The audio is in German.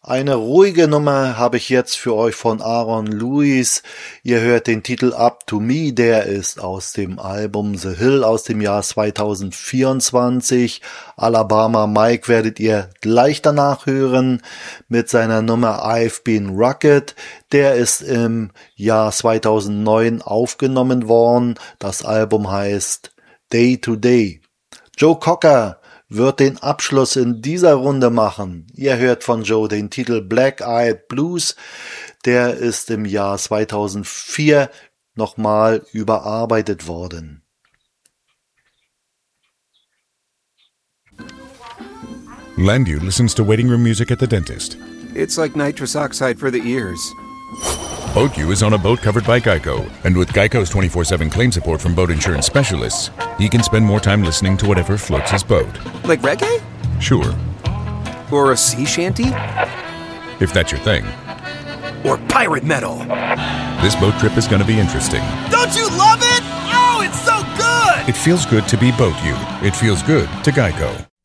Eine ruhige Nummer habe ich jetzt für euch von Aaron Lewis. Ihr hört den Titel Up to Me, der ist aus dem Album The Hill aus dem Jahr 2024. Alabama Mike werdet ihr gleich danach hören mit seiner Nummer I've Been Rugged. Der ist im Jahr 2009 aufgenommen worden. Das Album heißt Day to Day. Joe Cocker wird den Abschluss in dieser Runde machen. Ihr hört von Joe den Titel Black Eyed Blues. Der ist im Jahr 2004 nochmal überarbeitet worden. Landu listens to waiting room music at the dentist. It's like nitrous oxide for the ears. BoatU is on a boat covered by Geico, and with Geico's 24/7 claim support from boat insurance specialists, he can spend more time listening to whatever floats his boat. Like reggae? Sure, Or a sea shanty? if that's your thing. Or pirate metal? This boat trip is going to be interesting. Don't you love it? Oh, it's so good! It feels good to be BoatU. It feels good to Geico.